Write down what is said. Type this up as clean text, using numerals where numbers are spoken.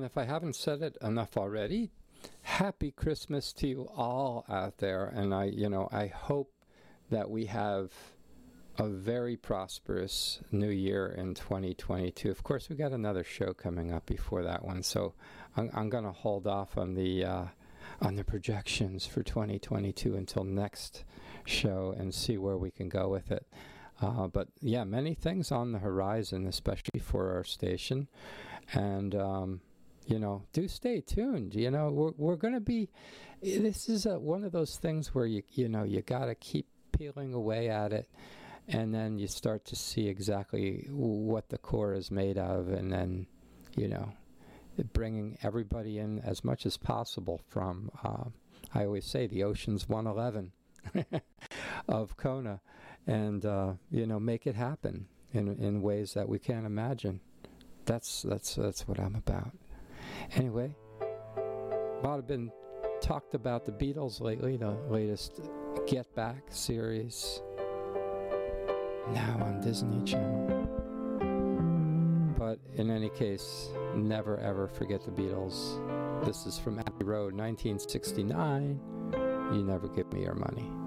if I haven't said it enough already, Happy Christmas to you all out there. And I hope that we have a very prosperous new year in 2022. Of course, we got another show coming up before that one, so I'm going to hold off on the projections for 2022 until next show and see where we can go with it. But yeah, many things on the horizon, especially for our station, and do stay tuned. We're going to be. This is one of those things where you got to keep peeling away at it. And then you start to see exactly what the core is made of, and then, bringing everybody in as much as possible from, I always say, the Ocean's 111 of Kona, and, make it happen in ways that we can't imagine. That's what I'm about. Anyway, a lot have been talked about the Beatles lately, the latest Get Back series, now on Disney Channel. But in any case, never ever forget the Beatles. This is from Abbey Road, 1969. You Never Give Me Your Money.